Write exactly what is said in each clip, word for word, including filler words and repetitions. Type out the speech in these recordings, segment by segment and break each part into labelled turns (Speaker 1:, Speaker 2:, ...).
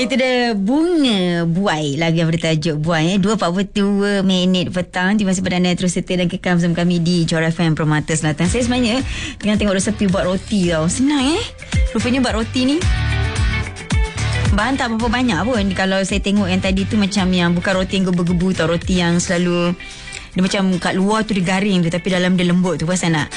Speaker 1: Itu dah bunga buai. Lagu yang bertajuk Buai. Eh. dua empat puluh dua minit petang. Terima kasih pada anda terus setia dan kekal bersama kami di Johor F M Permata Selatan. Saya sebenarnya tengah tengok resepi buat roti tau. Senang eh. Rupanya buat roti ni bahan tak berapa banyak pun. Kalau saya tengok yang tadi tu macam yang bukan roti yang gebu-gebu tau. Roti yang selalu dia macam kat luar tu dia garing tu tapi dalam dia lembut tu. Perasan tak?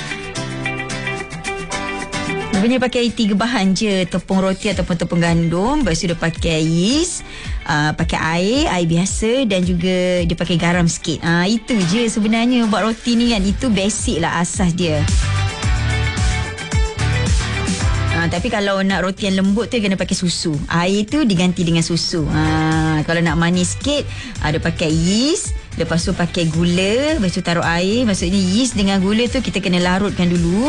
Speaker 1: Sebenarnya pakai tiga bahan je. Tepung roti ataupun tepung gandum. Lepas tu dia pakai yeast, uh, pakai air, air biasa. Dan juga dia pakai garam sikit. uh, Itu je sebenarnya buat roti ni kan. Itu basic lah, asas dia. uh, Tapi kalau nak roti yang lembut tu kena pakai susu. Air tu diganti dengan susu. uh, Kalau nak manis sikit, uh, dia pakai yeast. Lepas tu pakai gula. Lepas tu taruh air. Maksudnya yeast dengan gula tu kita kena larutkan dulu.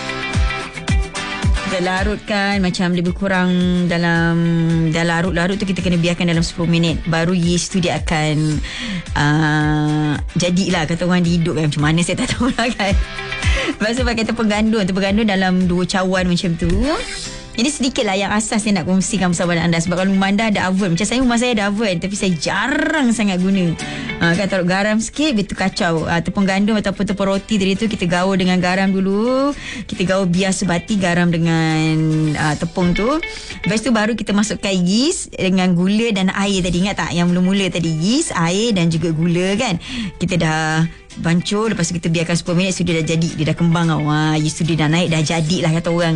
Speaker 1: Kita larutkan macam lebih kurang dalam dah larut-larut tu kita kena biarkan dalam sepuluh minit. Baru yeast tu dia akan uh, jadilah kata orang dihidup kan. Macam mana saya tak tahu lah kan. Lepas tu pakai tepung gandum. Tepung gandum dalam dua cawan macam tu. Jadi sedikit lah yang asas saya nak kongsikan bersama anda. Sebab kalau rumah anda ada oven. Macam saya rumah saya ada oven. Tapi saya jarang sangat guna. Ha, kan taruh garam sikit. Betul kacau. Ha, tepung gandum ataupun tepung roti tadi tu kita gaul dengan garam dulu. Kita gaul biar sebati garam dengan uh, tepung tu. Lepas tu baru kita masukkan yeast dengan gula dan air tadi. Ingat tak? Yang mula-mula tadi yeast, air dan juga gula kan. Kita dah bancur. Lepas tu kita biarkan sepuluh minit. So dia dah jadi. Dia dah kembang tau. Ha, yeast tu dia dah naik. Dah jadilah kata orang.